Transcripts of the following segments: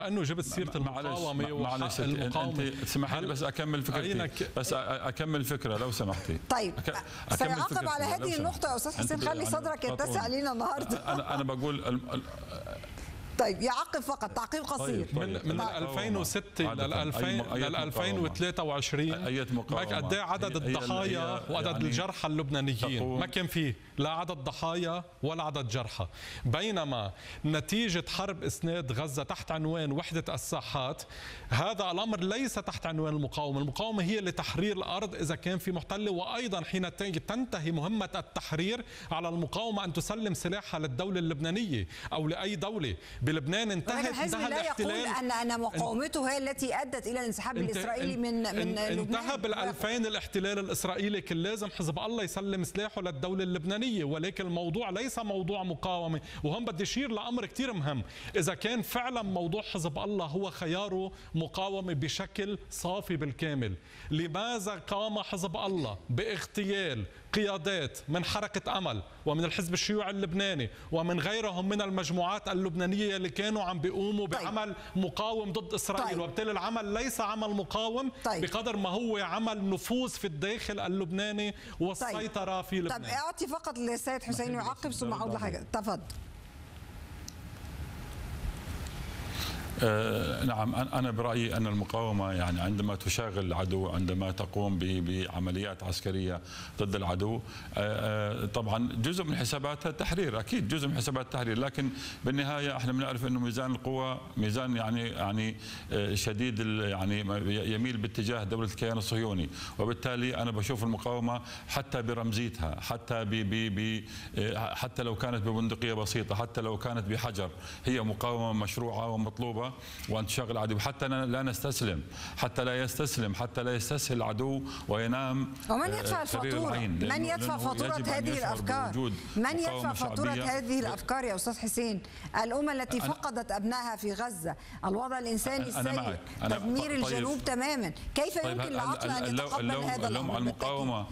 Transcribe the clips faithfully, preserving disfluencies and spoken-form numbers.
انه جبت سيره المقاومه معلش المقاومه انت اسمح لي بس اكمل فكرتي بس اكمل فكره لو سمحتي. طيب سيعقب على هذه النقطه يا استاذ حسين، خلي صدرك يتسع لينا النهارده. انا انا بقول طيب يعقب فقط تعقيب قصير. طيب. من من ألفين وستة لل ألفين وثلاثة وعشرين معك قد ايه عدد الضحايا وعدد يعني الجرحى اللبنانيين؟ ما كان فيه لا عدد ضحايا ولا عدد جرحى، بينما نتيجه حرب اسناد غزه تحت عنوان وحده الساحات هذا الامر ليس تحت عنوان المقاومه، المقاومه هي لتحرير الارض اذا كان في محتل، وايضا حين تنتهي مهمه التحرير على المقاومه ان تسلم سلاحها للدوله اللبنانيه او لاي دوله. بلبنان انتهت انتهى الاحتلال. يقول ان ان مقاومته هي التي ادت الى الانسحاب الاسرائيلي من من لبنان. انتهى بال2000 الاحتلال الاسرائيلي، كان لازم حزب الله يسلم سلاحه للدوله اللبنانيه، ولكن الموضوع ليس موضوع مقاومه. وهم بدي اشير لامر كثير مهم، اذا كان فعلا موضوع حزب الله هو خياره مقاومه بشكل صافي بالكامل، لماذا قام حزب الله باغتيال قيادات من حركة أمل ومن الحزب الشيوعي اللبناني ومن غيرهم من المجموعات اللبنانية اللي كانوا عم بيقوموا طيب. بعمل مقاوم ضد إسرائيل طيب. وبالتالي العمل ليس عمل مقاوم طيب. بقدر ما هو عمل نفوذ في الداخل اللبناني والسيطرة طيب. في لبنان. طيب أعطي فقط للسيد حسين يعقب ثم أعود لحاجة. تفضل. آه نعم، أنا برأيي أن المقاومة يعني عندما تشاغل العدو، عندما تقوم بعمليات عسكرية ضد العدو، آه آه طبعا جزء من حساباتها التحرير، أكيد جزء من حسابات التحرير، لكن بالنهاية احنا بنعرف أنه ميزان القوى ميزان يعني يعني شديد يعني يميل باتجاه دولة الكيان الصهيوني، وبالتالي أنا بشوف المقاومة حتى برمزيتها، حتى ب ب حتى لو كانت ببندقية بسيطة، حتى لو كانت بحجر، هي مقاومة مشروعة ومطلوبة، وأن تشغل العدو حتى لا نستسلم، حتى لا يستسلم، حتى لا يستسهل العدو وينام. ومن يدفع الفاتورة؟ من يدفع فاتورة هذه الأفكار؟ من يدفع فاتورة هذه الأفكار يا أستاذ حسين؟ الأمة التي فقدت أبنائها في غزة، الوضع الإنساني السيء، تدمير طيب الجنوب تماما، كيف طيب يمكن للعقل أن يتقبل هذا الأمر؟ على المقاومة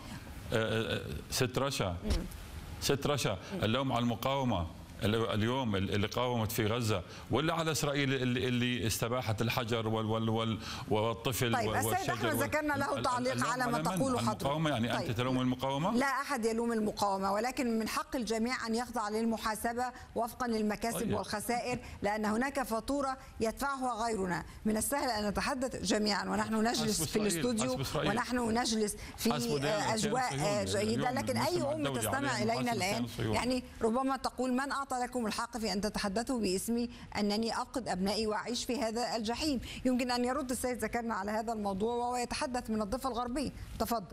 ست رشا ست رشا اللوم على المقاومة اليوم اللي قاومت في غزة، ولا على إسرائيل اللي, اللي استباحت الحجر وال وال وال والطفل طيب والشجر؟ السيد أحمد ذكرنا له تعليق على ما تقوله حضرتك. المقاومة يعني طيب. أنت تلوم المقاومة؟ لا أحد يلوم المقاومة، ولكن من حق الجميع أن يخضع للمحاسبة وفقا للمكاسب طيب. والخسائر، لأن هناك فاتورة يدفعها غيرنا. من السهل أن نتحدث جميعا ونحن نجلس في الاستوديو ونحن نجلس في أجواء جيدة، لكن أي أم تستمع إلينا الآن يعني ربما تقول من أعطى لكم الحق في أن تتحدثوا باسمي أنني أفقد أبنائي وأعيش في هذا الجحيم؟ يمكن أن يرد السيد ذكرنا على هذا الموضوع وهو يتحدث من الضفة الغربية. تفضل.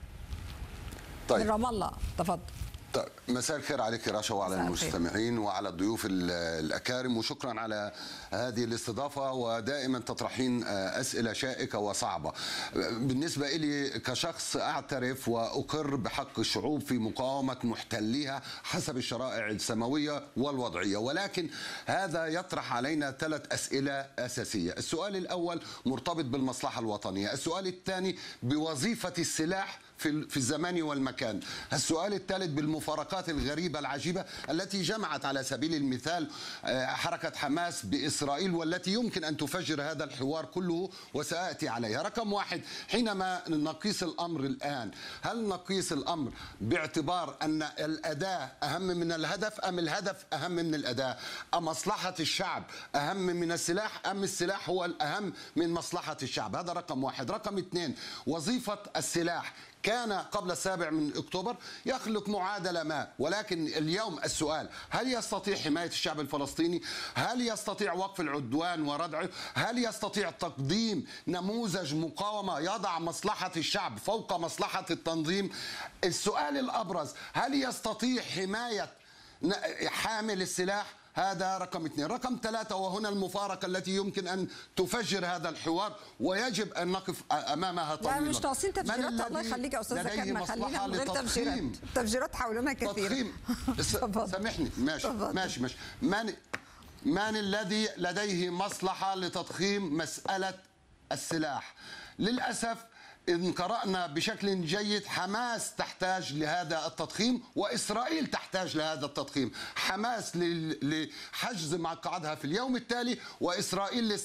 طيب. من رام الله. تفضل. طيب مساء الخير عليك رشا وعلى المستمعين وعلى الضيوف الأكارم، وشكرا على هذه الاستضافة، ودائما تطرحين أسئلة شائكة وصعبة. بالنسبة لي كشخص أعترف وأقر بحق الشعوب في مقاومة محتليها حسب الشرائع السماوية والوضعية، ولكن هذا يطرح علينا ثلاث أسئلة أساسية. السؤال الأول مرتبط بالمصلحة الوطنية، السؤال الثاني بوظيفة السلاح في الزمان والمكان، السؤال الثالث بالمفارقات الغريبة العجيبة التي جمعت على سبيل المثال حركة حماس بإسرائيل، والتي يمكن أن تفجر هذا الحوار كله وسأأتي عليها. رقم واحد، حينما نقيس الأمر الآن، هل نقيس الأمر باعتبار أن الأداة أهم من الهدف، أم الهدف أهم من الأداة؟ أم مصلحة الشعب أهم من السلاح، أم السلاح هو الأهم من مصلحة الشعب؟ هذا رقم واحد. رقم اثنين، وظيفة السلاح كان قبل السابع من أكتوبر يخلق معادلة ما، ولكن اليوم السؤال، هل يستطيع حماية الشعب الفلسطيني؟ هل يستطيع وقف العدوان وردعه؟ هل يستطيع تقديم نموذج مقاومة يضع مصلحة الشعب فوق مصلحة التنظيم؟ السؤال الأبرز، هل يستطيع حماية حامل السلاح؟ هذا رقم اثنين. رقم ثلاثة، وهنا المفارقة التي يمكن أن تفجر هذا الحوار ويجب أن نقف أمامها طويلا. لا مش ناقصين تفجيرات، الله يخليك يا أستاذ ذكرنا، خلينا من غير تفجيرات. تفجيرات حولنا كثيرة. سامحني. ماشي ماشي ماشي. من من الذي لديه مصلحة لتضخيم مسألة السلاح؟ للأسف إن قرأنا بشكل جيد، حماس تحتاج لهذا التضخيم وإسرائيل تحتاج لهذا التضخيم. حماس لحجز مقعدها في اليوم التالي، وإسرائيل